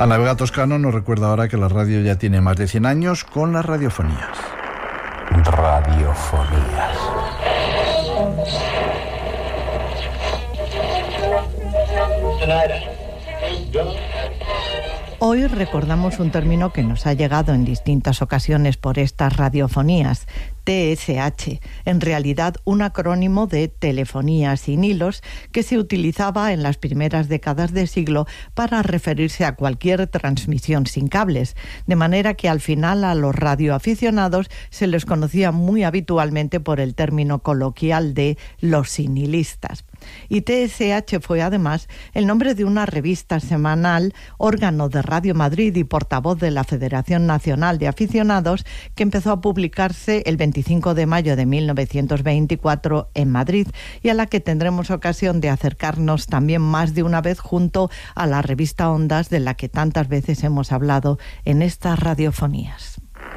Ana Vega Toscano nos recuerda ahora que la radio ya tiene más de 100 años con las radiofonías. Radiofonías. Hoy recordamos un término que nos ha llegado en distintas ocasiones por estas radiofonías, TSH, en realidad un acrónimo de telefonía sin hilos que se utilizaba en las primeras décadas de siglo para referirse a cualquier transmisión sin cables, de manera que al final a los radioaficionados se les conocía muy habitualmente por el término coloquial de los sinhilistas. Y TSH fue además el nombre de una revista semanal, órgano de Radio Madrid y portavoz de la Federación Nacional de Aficionados, que empezó a publicarse el 25 de mayo de 1924 en Madrid y a la que tendremos ocasión de acercarnos también más de una vez junto a la revista Ondas, de la que tantas veces hemos hablado en estas radiofonías.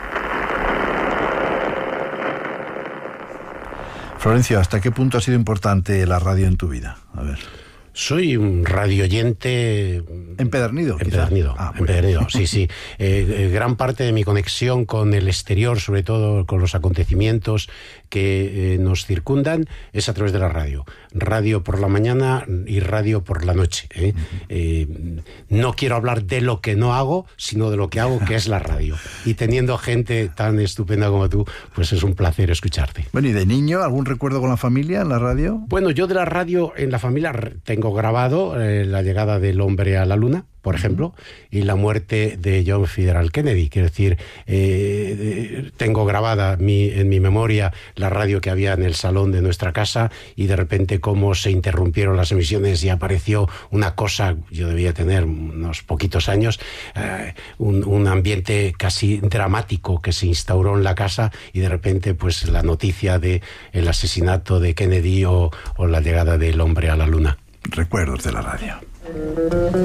Florencio, ¿hasta qué punto ha sido importante la radio en tu vida? A ver. Soy un radioyente... ¿Empedernido? Empedernido, empedernido, sí. Gran parte de mi conexión con el exterior, sobre todo con los acontecimientos que nos circundan, es a través de la radio. Radio por la mañana y radio por la noche. No quiero hablar de lo que no hago, sino de lo que hago, que es la radio. Y teniendo gente tan estupenda como tú, pues es un placer escucharte. Bueno, ¿y de niño algún recuerdo con la familia en la radio? Bueno, yo de la radio en la familia tengo grabado la llegada del hombre a la luna, por ejemplo, y la muerte de John Fitzgerald Kennedy. Quiero decir, tengo grabada en mi memoria la radio que había en el salón de nuestra casa y de repente cómo se interrumpieron las emisiones y apareció una cosa, yo debía tener unos poquitos años, un ambiente casi dramático que se instauró en la casa y de repente pues la noticia de el asesinato de Kennedy o la llegada del hombre a la luna. Recuerdos de la radio.